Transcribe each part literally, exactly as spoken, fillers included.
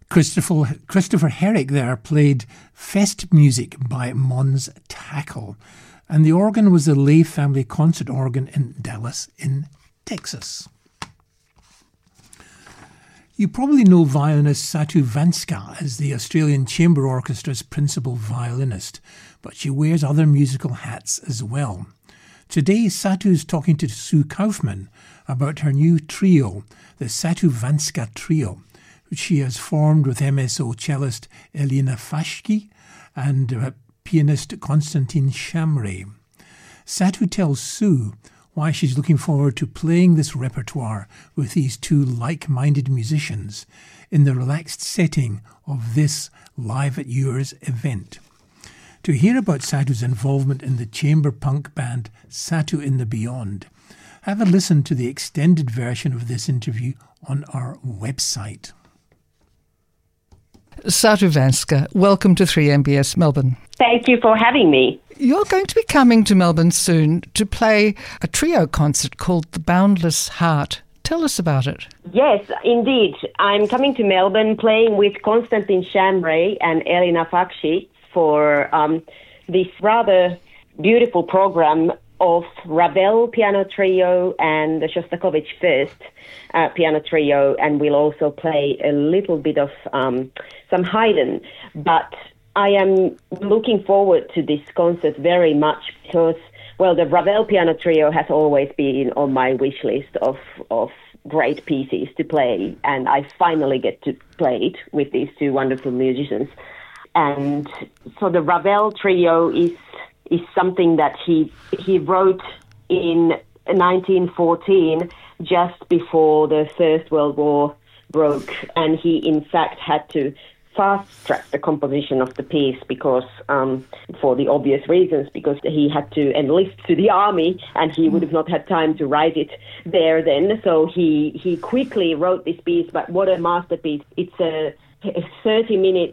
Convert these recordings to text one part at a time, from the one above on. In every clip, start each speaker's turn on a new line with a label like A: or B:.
A: Christopher, Christopher Herrick there played Fest Music by Mons Tackle, and the organ was the Lay Family Concert Organ in Dallas in Texas. You probably know violinist Satu Vanska as the Australian Chamber Orchestra's principal violinist, but she wears other musical hats as well. Today, Satu's talking to Sue Kaufman about her new trio, the Satu Vanska Trio, which she has formed with M S O cellist Elena Fashki and uh, pianist Konstantin Shamray. Satu tells Sue why she's looking forward to playing this repertoire with these two like-minded musicians in the relaxed setting of this Live at Yours event. To hear about Satu's involvement in the chamber punk band Satu in the Beyond, have a listen to the extended version of this interview on our website.
B: Satu Vanska, welcome to three M B S Melbourne.
C: Thank you for having me.
B: You're going to be coming to Melbourne soon to play a trio concert called The Boundless Heart. Tell us about it.
C: Yes, indeed. I'm coming to Melbourne playing with Konstantin Shamray and Elena Fakshi for um, this rather beautiful program of Ravel Piano Trio and the Shostakovich First uh, Piano Trio, and we'll also play a little bit of um, some Haydn. But I am looking forward to this concert very much because, well, the Ravel Piano Trio has always been on my wish list of, of great pieces to play, and I finally get to play it with these two wonderful musicians. And so the Ravel Trio is is something that he he wrote in nineteen fourteen, just before the First World War broke, and he in fact had to fast-track the composition of the piece because, um, for the obvious reasons, because he had to enlist to the army and he would have not had time to write it there then. So he, he quickly wrote this piece, but what a masterpiece. It's a, a thirty-minute,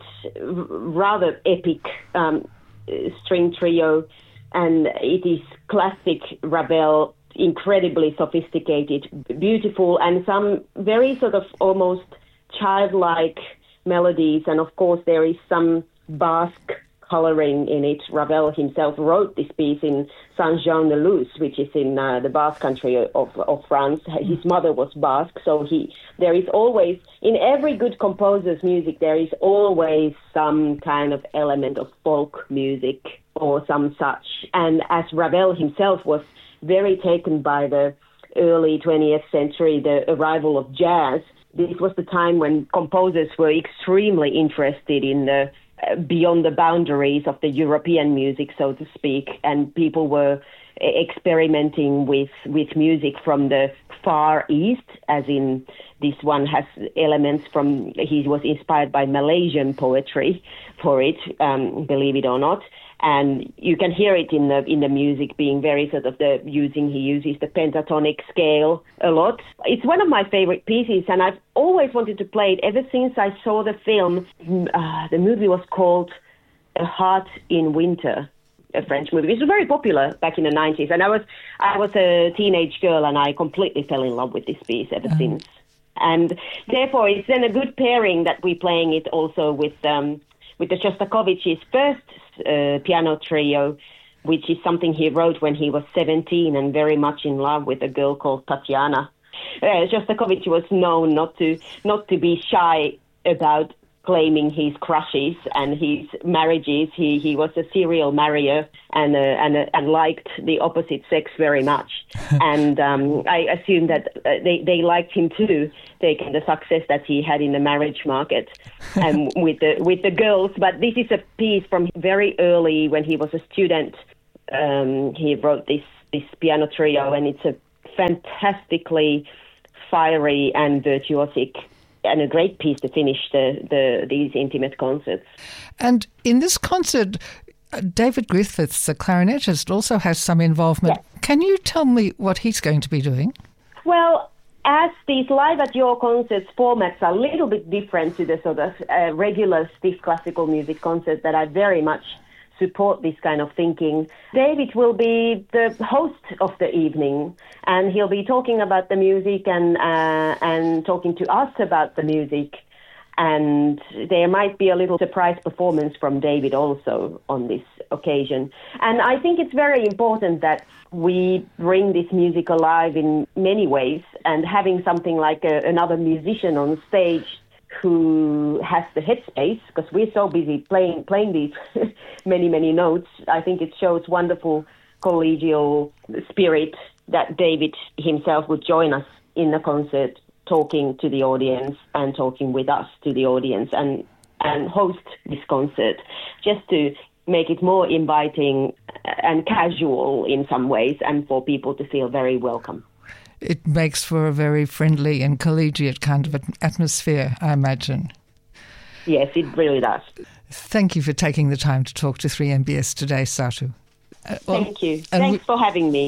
C: rather epic um, string trio, and it is classic Ravel, incredibly sophisticated, beautiful, and some very sort of almost childlike melodies, and of course there is some Basque coloring in it. Ravel himself wrote this piece in Saint-Jean-de-Luz, which is in uh, the Basque country of, of France. His mother was Basque, so he there is always, in every good composer's music, there is always some kind of element of folk music or some such. And as Ravel himself was very taken by the early twentieth century, the arrival of jazz, this was the time when composers were extremely interested in the uh, beyond the boundaries of the European music, so to speak, and people were experimenting with, with music from the Far East, as in this one has elements from, he was inspired by Malaysian poetry for it, um, believe it or not. And you can hear it in the in the music being very sort of the using, he uses the pentatonic scale a lot. It's one of my favorite pieces, and I've always wanted to play it ever since I saw the film. Uh, the movie was called A Heart in Winter, a French movie. It was very popular back in the nineties, and I was I was a teenage girl, and I completely fell in love with this piece ever um. since. And therefore, it's then a good pairing that we're playing it also with um, with the Shostakovich's first uh, piano trio, which is something he wrote when he was seventeen and very much in love with a girl called Tatiana. Uh, Shostakovich was known not to not to be shy about claiming his crushes and his marriages. He he was a serial marrier and uh, and uh, and liked the opposite sex very much. And um, I assume that uh, they they liked him too, taking the success that he had in the marriage market and um, with the with the girls. But this is a piece from very early when he was a student. Um, he wrote this this piano trio, and it's a fantastically fiery and virtuosic and a great piece to finish the, the these intimate concerts.
B: And in this concert, uh, David Griffiths, the clarinetist, also has some involvement.
C: Yes.
B: Can you tell me what he's going to be doing?
C: Well, as these Live at Your Concerts formats are a little bit different to the sort of uh, regular stiff classical music concerts that I very much support this kind of thinking, David will be the host of the evening, and he'll be talking about the music and uh, and talking to us about the music. And there might be a little surprise performance from David also on this occasion. And I think it's very important that we bring this music alive in many ways, and having something like a, another musician on stage who has the headspace, because we're so busy playing playing these many, many notes. I think it shows wonderful collegial spirit that David himself would join us in the concert, talking to the audience and talking with us to the audience, and and host this concert just to make it more inviting and casual in some ways, and for people to feel very welcome.
B: It makes for a very friendly and collegiate kind of atmosphere, I imagine.
C: Yes, it really does.
B: Thank you for taking the time to talk to three M B S today, Satu.
C: Uh, well, Thank you. Thanks we- for having me.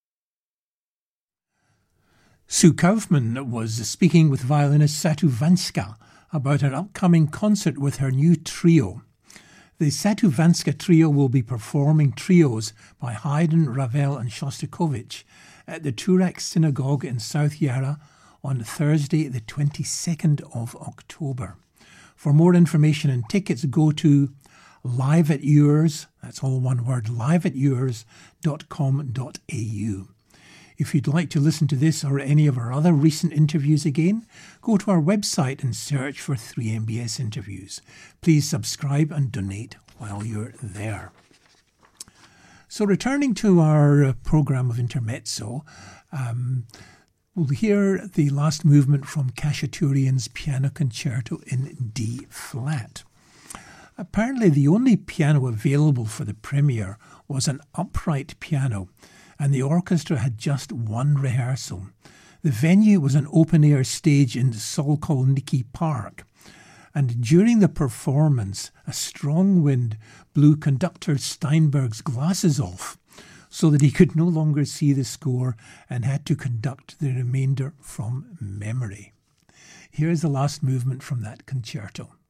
A: Sue Kaufman was speaking with violinist Satu Vanska about her upcoming concert with her new trio. The Satu Vanska Trio will be performing trios by Haydn, Ravel and Shostakovich at the Turek Synagogue in South Yarra on Thursday, the twenty-second of October. For more information and tickets, go to live at yours, that's all one word, live at yours dot com dot a u. If you'd like to listen to this or any of our other recent interviews again, go to our website and search for three M B S interviews. Please subscribe and donate while you're there. So returning to our uh, programme of Intermezzo, um, we'll hear the last movement from Khachaturian's Piano Concerto in D-flat. Apparently the only piano available for the premiere was an upright piano, and the orchestra had just one rehearsal. The venue was an open-air stage in Solkolniki Park, and during the performance, a strong wind blew conductor Steinberg's glasses off so that he could no longer see the score and had to conduct the remainder from memory. Here is the last movement from that concerto.